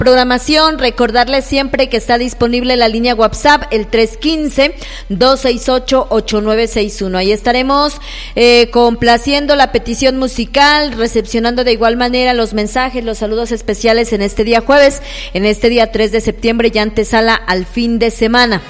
programación. Recordarles siempre que está disponible la línea WhatsApp, el 315-268-8961. Ahí estaremos complaciendo la petición musical, recepcionando de igual manera los mensajes, los saludos especiales en este día jueves, en este día 3 de septiembre, ya antesala al fin de semana.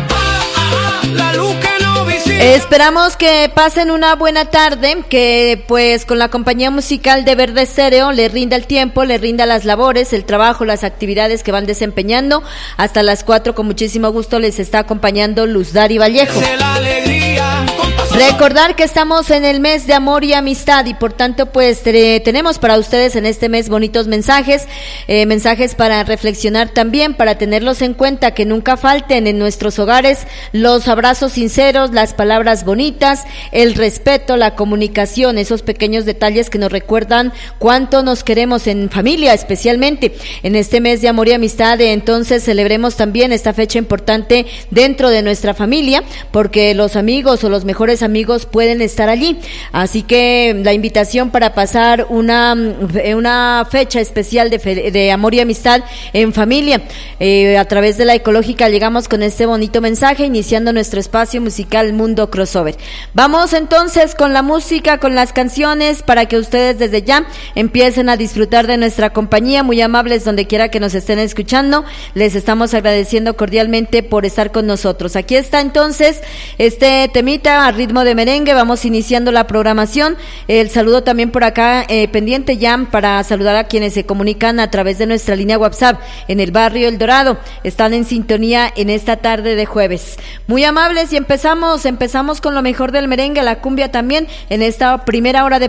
Esperamos que pasen una buena tarde, que pues con la compañía musical de Verde Estéreo le rinda el tiempo, le rinda las labores, el trabajo, las actividades que van desempeñando. Hasta las 4 con muchísimo gusto les está acompañando Luz Dari Vallejo. Recordar que estamos en el mes de amor y amistad y por tanto pues tenemos para ustedes en este mes bonitos mensajes, mensajes para reflexionar también, para tenerlos en cuenta, que nunca falten en nuestros hogares los abrazos sinceros, las palabras bonitas, el respeto, la comunicación, esos pequeños detalles que nos recuerdan cuánto nos queremos en familia, especialmente en este mes de amor y amistad. Entonces celebremos también esta fecha importante dentro de nuestra familia, porque los amigos o los mejores amigos pueden estar allí, así que la invitación para pasar una fecha especial de amor y amistad en familia. A través de la Ecológica llegamos con este bonito mensaje, iniciando nuestro espacio musical Mundo Crossover. Vamos entonces con la música, con las canciones, para que ustedes desde ya empiecen a disfrutar de nuestra compañía. Muy amables donde quiera que nos estén escuchando, les estamos agradeciendo cordialmente por estar con nosotros. Aquí está entonces este temita a ritmo de merengue. Vamos iniciando la programación. El saludo también por acá pendiente ya para saludar a quienes se comunican a través de nuestra línea WhatsApp en el barrio El Dorado. Están en sintonía en esta tarde de jueves. Muy amables y empezamos con lo mejor del merengue, la cumbia también en esta primera hora de